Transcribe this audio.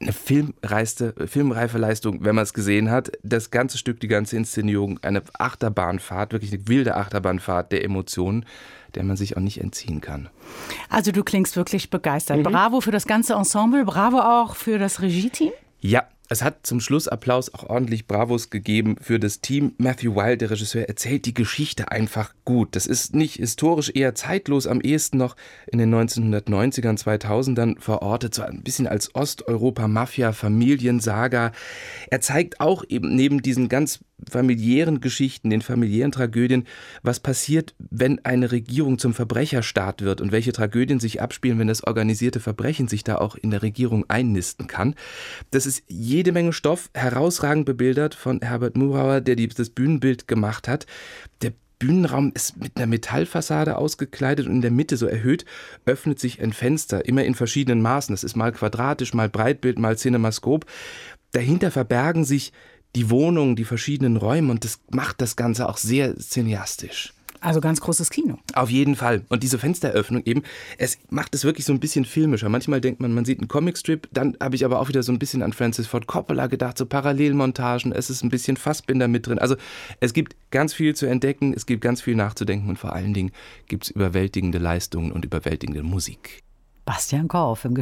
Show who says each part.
Speaker 1: eine filmreife Leistung, wenn man es gesehen hat. Das ganze Stück, die ganze Inszenierung, eine Achterbahnfahrt, wirklich eine wilde Achterbahnfahrt der Emotionen, der man sich auch nicht entziehen kann.
Speaker 2: Also du klingst wirklich begeistert. Bravo für das ganze Ensemble, bravo auch für das Regie-Team.
Speaker 1: Ja, es hat zum Schlussapplaus auch ordentlich Bravos gegeben für das Team. Matthew Wilde, der Regisseur, erzählt die Geschichte einfach gut. Das ist nicht historisch, eher zeitlos, am ehesten noch in den 1990ern, 2000ern verortet, so ein bisschen als Osteuropa-Mafia-Familiensaga. Er zeigt auch eben neben diesen ganz familiären Geschichten, den familiären Tragödien, was passiert, wenn eine Regierung zum Verbrecherstaat wird und welche Tragödien sich abspielen, wenn das organisierte Verbrechen sich da auch in der Regierung einnisten kann. Das ist jede Menge Stoff, herausragend bebildert von Herbert Murauer, der das Bühnenbild gemacht hat. Der Bühnenraum ist mit einer Metallfassade ausgekleidet und in der Mitte so erhöht öffnet sich ein Fenster, immer in verschiedenen Maßen. Das ist mal quadratisch, mal Breitbild, mal Cinemaskop. Dahinter verbergen sich die Wohnungen, die verschiedenen Räume und das macht das Ganze auch sehr cineastisch.
Speaker 2: Also ganz großes Kino.
Speaker 1: Auf jeden Fall. Und diese Fensteröffnung eben, es macht es wirklich so ein bisschen filmischer. Manchmal denkt man, man sieht einen Comicstrip, dann habe ich aber auch wieder so ein bisschen an Francis Ford Coppola gedacht, so Parallelmontagen, es ist ein bisschen Fassbinder mit drin. Also es gibt ganz viel zu entdecken, es gibt ganz viel nachzudenken und vor allen Dingen gibt es überwältigende Leistungen und überwältigende Musik.
Speaker 2: Bastian Korf im